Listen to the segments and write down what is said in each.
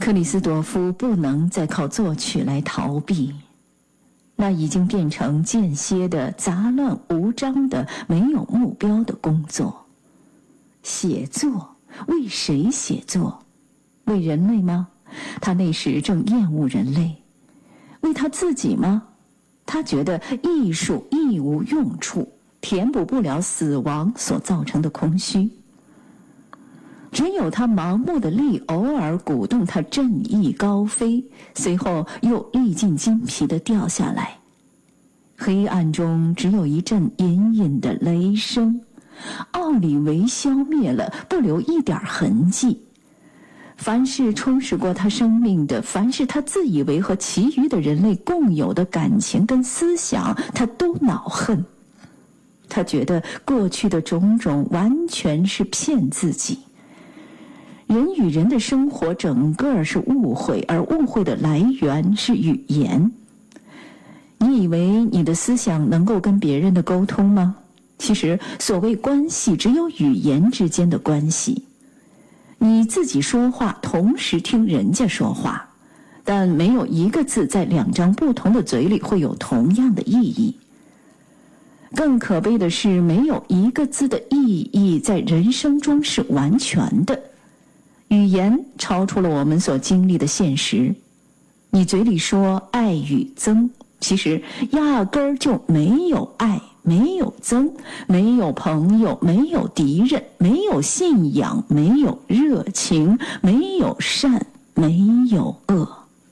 克里斯朵夫不能再靠作曲来逃避，那已经变成间歇的、杂乱无章的、没有目标的工作。写作，为谁写作？为人类吗？他那时正厌恶人类。为他自己吗？他觉得艺术亦无用处，填补不了死亡所造成的空虚。只有他盲目的力偶尔鼓动他振翼高飞，随后又历尽筋疲地掉下来。黑暗中只有一阵隐隐的雷声，奥里维消灭了，不留一点痕迹。凡是充实过他生命的，凡是他自以为和其余的人类共有的感情跟思想，他都恼恨。他觉得过去的种种完全是骗自己。人与人的生活整个是误会，而误会的来源是语言。你以为你的思想能够跟别人的沟通吗？其实所谓关系，只有语言之间的关系。你自己说话，同时听人家说话，但没有一个字在两张不同的嘴里会有同样的意义。更可悲的是，没有一个字的意义在人生中是完全的。语言超出了我们所经历的现实。你嘴里说爱与憎，其实压根儿就没有爱，没有憎，没有朋友，没有敌人，没有信仰，没有热情，没有善，没有恶。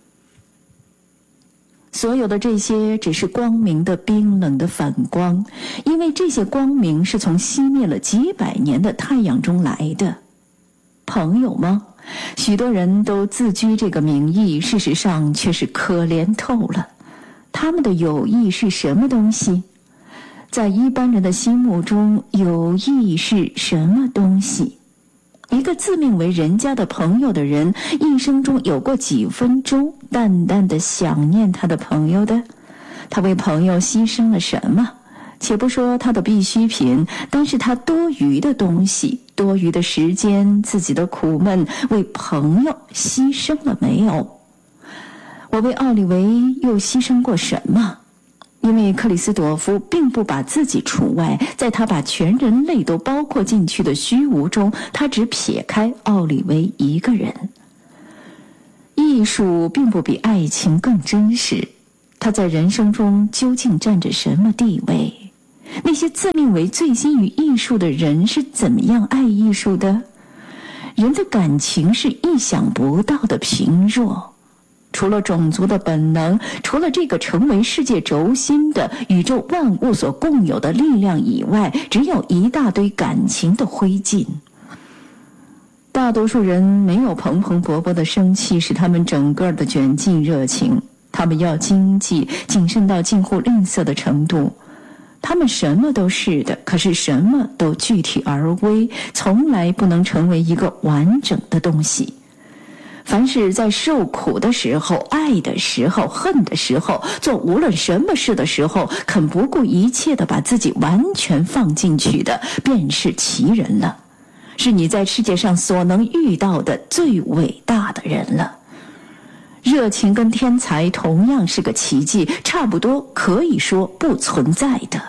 所有的这些只是光明的冰冷的反光，因为这些光明是从熄灭了几百年的太阳中来的。朋友吗？许多人都自居这个名义，事实上却是可怜透了。他们的友谊是什么东西？在一般人的心目中，友谊是什么东西？一个自命为人家的朋友的人，一生中有过几分钟淡淡的想念他的朋友的？他为朋友牺牲了什么？且不说他的必需品，但是他多余的东西，多余的时间，自己的苦闷，为朋友牺牲了没有？我为奥利维又牺牲过什么？因为克里斯朵夫并不把自己除外，在他把全人类都包括进去的虚无中，他只撇开奥利维一个人。艺术并不比爱情更真实，它在人生中究竟占着什么地位？那些自命为醉心于艺术的人是怎么样爱艺术的？人的感情是意想不到的贫弱。除了种族的本能，除了这个成为世界轴心的宇宙万物所共有的力量以外，只有一大堆感情的灰烬。大多数人没有蓬蓬勃勃的生气使他们整个的卷进热情，他们要经济，谨慎到近乎吝啬的程度。他们什么都是的，可是什么都具体而微，从来不能成为一个完整的东西。凡是在受苦的时候、爱的时候、恨的时候、做无论什么事的时候，肯不顾一切地把自己完全放进去的，便是奇人了，是你在世界上所能遇到的最伟大的人了。热情跟天才同样是个奇迹，差不多可以说不存在的。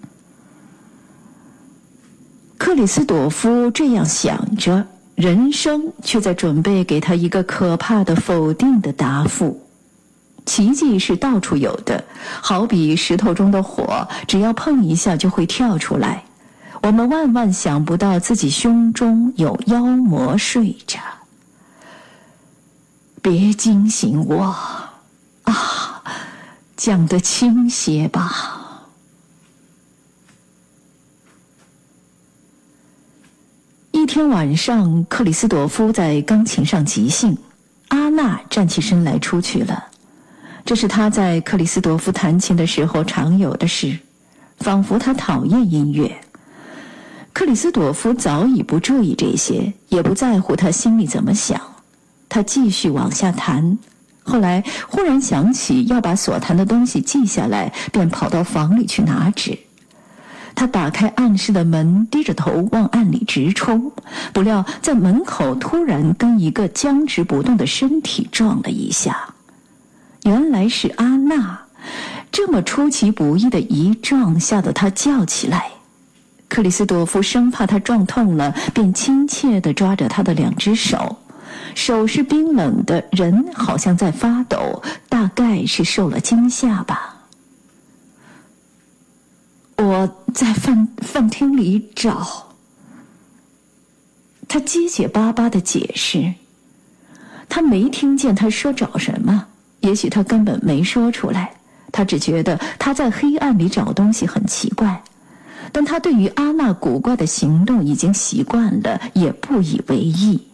克里斯朵夫这样想着，人生却在准备给他一个可怕的否定的答复。奇迹是到处有的，好比石头中的火，只要碰一下就会跳出来。我们万万想不到自己胸中有妖魔睡着。别惊醒我啊，讲得轻些吧。一天晚上，克里斯朵夫在钢琴上即兴，阿娜站起身来出去了。这是他在克里斯朵夫弹琴的时候常有的事，仿佛他讨厌音乐。克里斯朵夫早已不注意这些，也不在乎他心里怎么想。他继续往下弹，后来忽然想起要把所弹的东西记下来，便跑到房里去拿纸。 他打开暗室的门，低着头往暗里直冲，不料在门口突然跟一个僵直不动的身体撞了一下。原来是阿娜，这么出其不意的一撞，吓得他叫起来。克里斯朵夫生怕他撞痛了，便亲切地抓着他的2只手，手是冰冷的，人好像在发抖，大概是受了惊吓吧。我在饭厅里找，他结结巴巴地解释。他没听见他说找什么，也许他根本没说出来，他只觉得他在黑暗里找东西很奇怪，但他对于阿娜古怪的行动已经习惯了，也不以为意。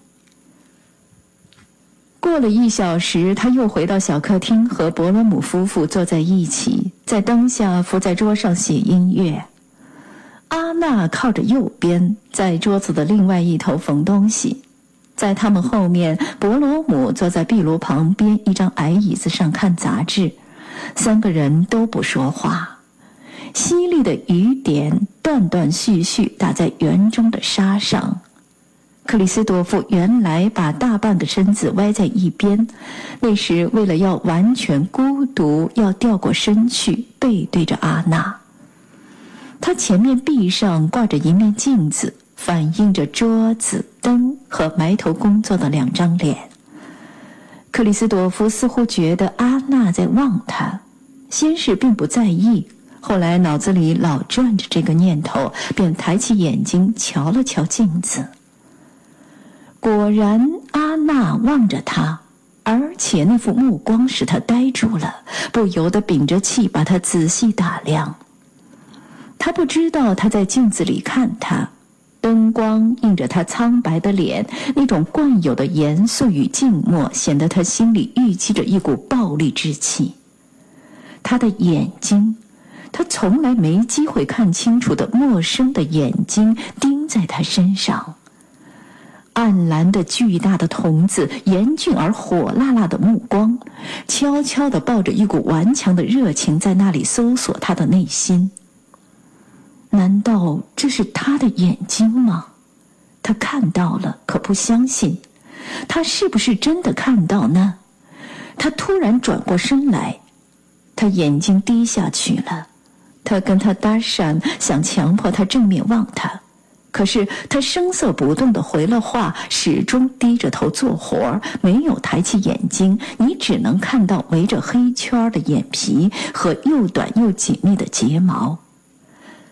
过了1小时，他又回到小客厅，和伯罗姆夫妇坐在一起，在灯下伏在桌上写音乐。阿娜靠着右边，在桌子的另外一头缝东西。在他们后面，伯罗姆坐在壁炉旁边一张矮椅子上看杂志。3个人都不说话。淅沥的雨点断断续续打在园中的沙上。克里斯多夫原来把大半个身子歪在一边，那时为了要完全孤独，要掉过身去，背对着阿娜。他前面壁上挂着一面镜子，反映着桌子、灯和埋头工作的2张脸。克里斯多夫似乎觉得阿娜在望他，先是并不在意，后来脑子里老转着这个念头，便抬起眼睛瞧了瞧镜子。果然，阿娜望着他，而且那副目光使他呆住了，不由得屏着气把他仔细打量。他不知道他在镜子里看他，灯光映着他苍白的脸，那种惯有的严肃与静默显得他心里郁积着一股暴戾之气。他的眼睛，他从来没机会看清楚的陌生的眼睛盯在他身上。暗蓝的巨大的瞳子，严峻而火辣辣的目光，悄悄地抱着一股顽强的热情在那里搜索他的内心。难道这是他的眼睛吗？他看到了，可不相信。他是不是真的看到呢？他突然转过身来，他眼睛低下去了。他跟他搭讪，想强迫他正面望他。可是他声色不动地回了话，始终低着头做活，没有抬起眼睛，你只能看到围着黑圈的眼皮和又短又紧密的睫毛。